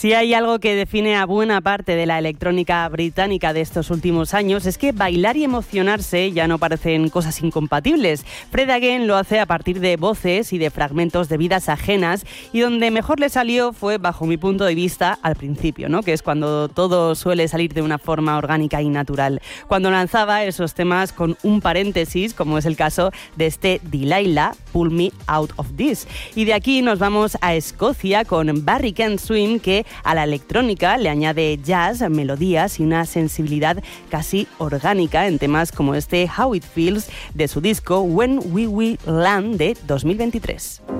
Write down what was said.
Si hay algo que define a buena parte de la electrónica británica de estos últimos años es que bailar y emocionarse ya no parecen cosas incompatibles. Fred Again lo hace a partir de voces y de fragmentos de vidas ajenas, y donde mejor le salió fue, bajo mi punto de vista, al principio, ¿no? Que es cuando todo suele salir de una forma orgánica y natural. Cuando lanzaba esos temas con un paréntesis, como es el caso de este Delilah, Pull Me Out of This. Y de aquí nos vamos a Escocia con Barry Can't Swim, que a la electrónica le añade jazz, melodías y una sensibilidad casi orgánica en temas como este How It Feels de su disco When We Will Land de 2023.